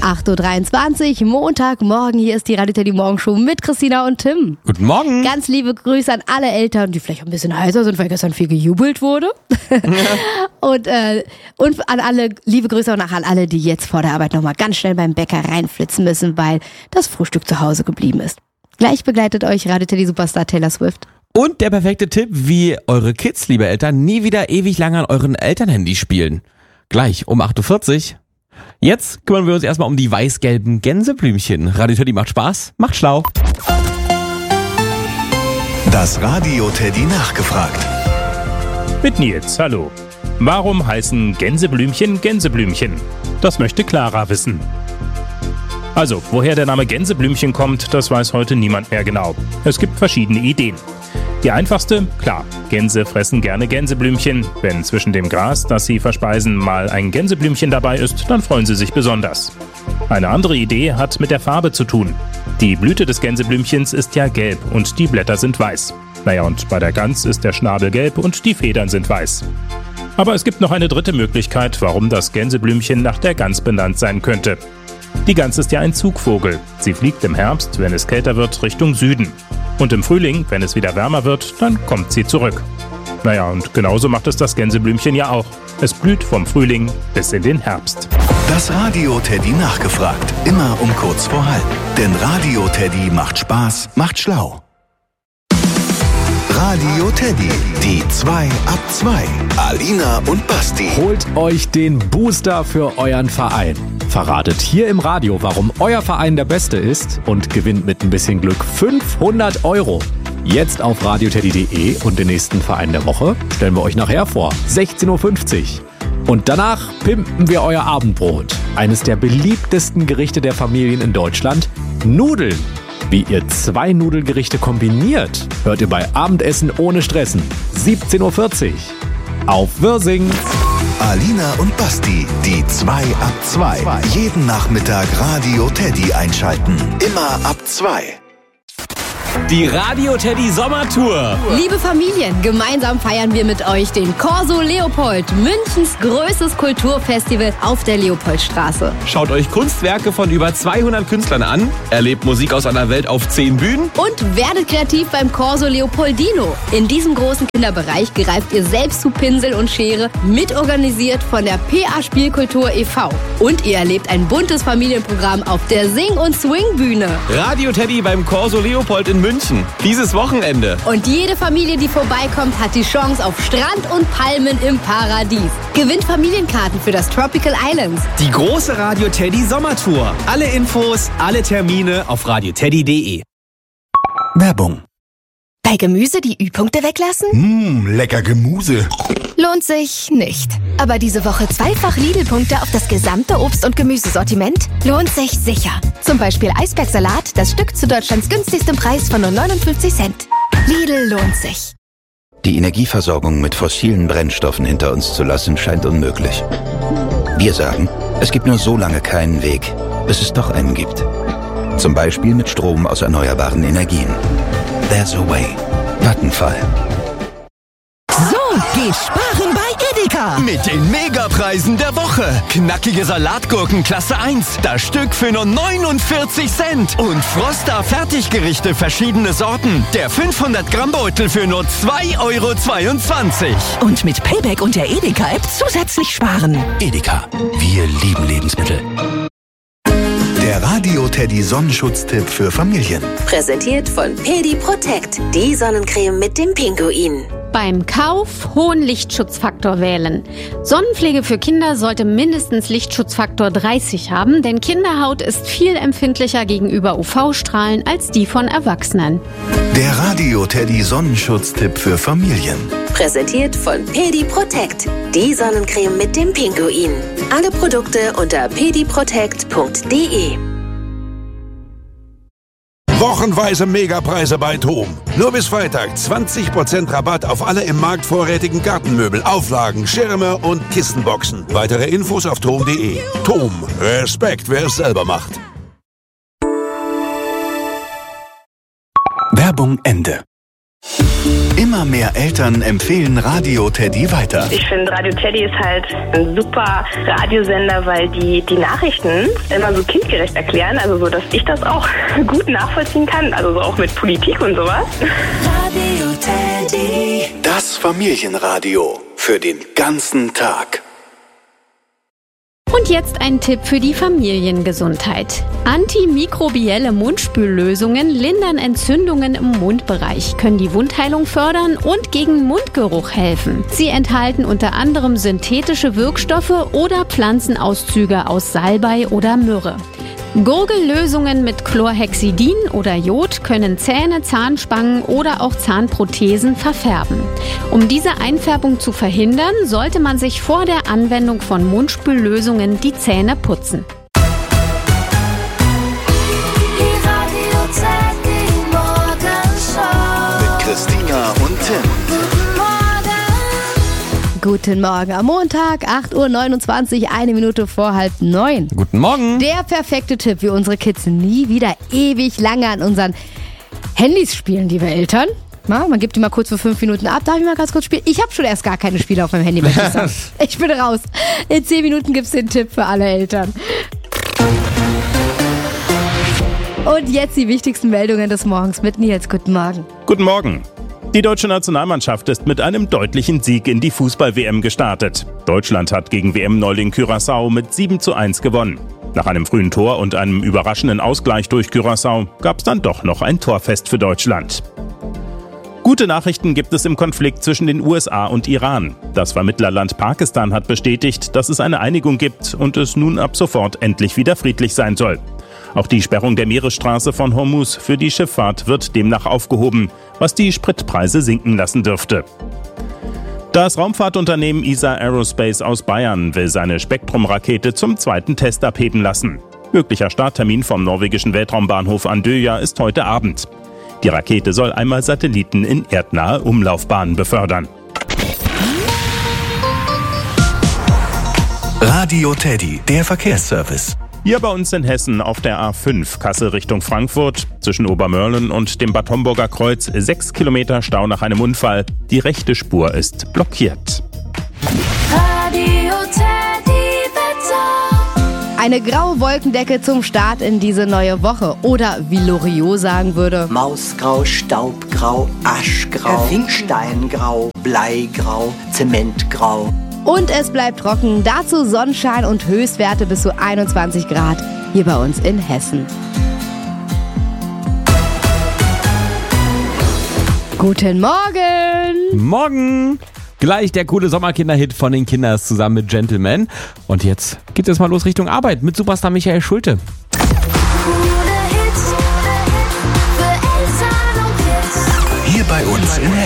8.23 Uhr, Montagmorgen. Hier ist die Radio Teddy Morgenshow mit Christina und Tim. Guten Morgen. Ganz liebe Grüße an alle Eltern, die vielleicht ein bisschen heiser sind, weil gestern viel gejubelt wurde. Ja. Und an alle, liebe Grüße auch an alle, die jetzt vor der Arbeit nochmal ganz schnell beim Bäcker reinflitzen müssen, weil das Frühstück zu Hause geblieben ist. Gleich begleitet euch Radio Teddy Superstar Taylor Swift. Und der perfekte Tipp, wie eure Kids, liebe Eltern, nie wieder ewig lange an euren Elternhandy spielen. Gleich um 8.40 Uhr. Jetzt kümmern wir uns erstmal um die weiß-gelben Gänseblümchen. Radio Teddy macht Spaß, macht schlau. Das Radio Teddy nachgefragt. Mit Nils, hallo. Warum heißen Gänseblümchen Gänseblümchen? Das möchte Clara wissen. Also, woher der Name Gänseblümchen kommt, das weiß heute niemand mehr genau. Es gibt verschiedene Ideen. Die einfachste? Klar, Gänse fressen gerne Gänseblümchen. Wenn zwischen dem Gras, das sie verspeisen, mal ein Gänseblümchen dabei ist, dann freuen sie sich besonders. Eine andere Idee hat mit der Farbe zu tun. Die Blüte des Gänseblümchens ist ja gelb und die Blätter sind weiß. Naja, und bei der Gans ist der Schnabel gelb und die Federn sind weiß. Aber es gibt noch eine dritte Möglichkeit, warum das Gänseblümchen nach der Gans benannt sein könnte. Die Gans ist ja ein Zugvogel. Sie fliegt im Herbst, wenn es kälter wird, Richtung Süden. Und im Frühling, wenn es wieder wärmer wird, dann kommt sie zurück. Naja, und genauso macht es das Gänseblümchen ja auch. Es blüht vom Frühling bis in den Herbst. Das Radio Teddy nachgefragt. Immer um kurz vor halb. Denn Radio Teddy macht Spaß, macht schlau. Radio Teddy, die 2 ab 2. Alina und Basti. Holt euch den Booster für euren Verein. Verratet hier im Radio, warum euer Verein der beste ist und gewinnt mit ein bisschen Glück 500 €. Jetzt auf radioteddy.de und den nächsten Verein der Woche stellen wir euch nachher vor, 16.50 Uhr. Und danach pimpen wir euer Abendbrot. Eines der beliebtesten Gerichte der Familien in Deutschland, Nudeln. Wie ihr 2 Nudelgerichte kombiniert, hört ihr bei Abendessen ohne Stressen. 17.40 Uhr. Auf Wirsing. Alina und Basti, die 2 ab 2. Jeden Nachmittag Radio Teddy einschalten. Immer ab 2. Die Radio Teddy Sommertour. Liebe Familien, gemeinsam feiern wir mit euch den Corso Leopold, Münchens größtes Kulturfestival auf der Leopoldstraße. Schaut euch Kunstwerke von über 200 Künstlern an, erlebt Musik aus einer Welt auf 10 Bühnen und werdet kreativ beim Corso Leopoldino. In diesem großen Kinderbereich greift ihr selbst zu Pinsel und Schere, mitorganisiert von der PA Spielkultur e.V. Und ihr erlebt ein buntes Familienprogramm auf der Sing- und Swing-Bühne. Radio Teddy beim Corso Leopold in München. Dieses Wochenende. Und jede Familie, die vorbeikommt, hat die Chance auf Strand und Palmen im Paradies. Gewinnt Familienkarten für das Tropical Islands. Die große Radio Teddy Sommertour. Alle Infos, alle Termine auf radioteddy.de. Werbung. Bei Gemüse die Ü-Punkte weglassen? Lecker Gemüse. Lohnt sich nicht. Aber diese Woche zweifach Lidl-Punkte auf das gesamte Obst- und Gemüsesortiment lohnt sich sicher. Zum Beispiel Eisbergsalat, das Stück zu Deutschlands günstigstem Preis von nur 59 Cent. Lidl lohnt sich. Die Energieversorgung mit fossilen Brennstoffen hinter uns zu lassen, scheint unmöglich. Wir sagen, es gibt nur so lange keinen Weg, bis es doch einen gibt. Zum Beispiel mit Strom aus erneuerbaren Energien. There's a way. Vattenfall. So geht Sparen bei Edeka. Mit den Megapreisen der Woche. Knackige Salatgurken Klasse 1. Das Stück für nur 49 Cent. Und Froster Fertiggerichte verschiedene Sorten. Der 500 Gramm Beutel für nur 2,22 €. Und mit Payback und der Edeka-App zusätzlich sparen. Edeka. Wir lieben Lebensmittel. Der Radio Teddy Sonnenschutztipp für Familien. Präsentiert von Pedi Protect, die Sonnencreme mit dem Pinguin. Beim Kauf hohen Lichtschutzfaktor wählen. Sonnenpflege für Kinder sollte mindestens Lichtschutzfaktor 30 haben, denn Kinderhaut ist viel empfindlicher gegenüber UV-Strahlen als die von Erwachsenen. Der Radio Teddy Sonnenschutztipp für Familien. Präsentiert von Pedi Protect, die Sonnencreme mit dem Pinguin. Alle Produkte unter pediprotect.de. Wochenweise Megapreise bei TOM. Nur bis Freitag 20% Rabatt auf alle im Markt vorrätigen Gartenmöbel, Auflagen, Schirme und Kistenboxen. Weitere Infos auf tom.de. TOM. Respekt, wer es selber macht. Werbung Ende. Immer mehr Eltern empfehlen Radio Teddy weiter. Ich finde, Radio Teddy ist halt ein super Radiosender, weil die Nachrichten immer so kindgerecht erklären, also so, dass ich das auch gut nachvollziehen kann, also so auch mit Politik und sowas. Radio Teddy. Das Familienradio für den ganzen Tag. Und jetzt ein Tipp für die Familiengesundheit. Antimikrobielle Mundspüllösungen lindern Entzündungen im Mundbereich, können die Wundheilung fördern und gegen Mundgeruch helfen. Sie enthalten unter anderem synthetische Wirkstoffe oder Pflanzenauszüge aus Salbei oder Myrrhe. Gurgellösungen mit Chlorhexidin oder Jod können Zähne, Zahnspangen oder auch Zahnprothesen verfärben. Um diese Einfärbung zu verhindern, sollte man sich vor der Anwendung von Mundspüllösungen die Zähne putzen. Die Radio Teddy Morgenshow. Mit Christina und Tim. Guten Morgen am Montag, 8:29 Uhr, 1 Minute vor 8:30. Guten Morgen. Der perfekte Tipp, wie unsere Kids nie wieder ewig lange an unseren Handys spielen, liebe Eltern. Man gibt die mal kurz für 5 Minuten ab. Darf ich mal ganz kurz spielen? Ich habe schon erst gar keine Spiele auf meinem Handy, möchte ich sagen. Ich bin raus. In 10 Minuten gibt's den Tipp für alle Eltern. Und jetzt die wichtigsten Meldungen des Morgens mit Nils. Guten Morgen. Guten Morgen. Die deutsche Nationalmannschaft ist mit einem deutlichen Sieg in die Fußball-WM gestartet. Deutschland hat gegen WM-Neuling Curaçao mit 7:1 gewonnen. Nach einem frühen Tor und einem überraschenden Ausgleich durch Curaçao gab es dann doch noch ein Torfest für Deutschland. Gute Nachrichten gibt es im Konflikt zwischen den USA und Iran. Das Vermittlerland Pakistan hat bestätigt, dass es eine Einigung gibt und es nun ab sofort endlich wieder friedlich sein soll. Auch die Sperrung der Meeresstraße von Hormuz für die Schifffahrt wird demnach aufgehoben, was die Spritpreise sinken lassen dürfte. Das Raumfahrtunternehmen ESA Aerospace aus Bayern will seine Spektrum-Rakete zum zweiten Test abheben lassen. Möglicher Starttermin vom norwegischen Weltraumbahnhof Andøya ist heute Abend. Die Rakete soll einmal Satelliten in erdnahe Umlaufbahnen befördern. Radio Teddy, der Verkehrsservice. Hier bei uns in Hessen auf der A5 Kassel Richtung Frankfurt zwischen Obermörlen und dem Bad Homburger Kreuz 6 Kilometer Stau nach einem Unfall. Die rechte Spur ist blockiert. Radio Teddy Wetter. Eine graue Wolkendecke zum Start in diese neue Woche. Oder wie Loriot sagen würde: Mausgrau, Staubgrau, Aschgrau, Steingrau, Bleigrau, Zementgrau. Und es bleibt trocken, dazu Sonnenschein und Höchstwerte bis zu 21 Grad hier bei uns in Hessen. Guten Morgen! Morgen! Gleich der coole Sommerkinderhit von den Kinders zusammen mit Gentleman. Und jetzt geht es mal los Richtung Arbeit mit Superstar Michael Schulte. Coole Hits für Eltern und Kids. Hier bei uns in Hessen.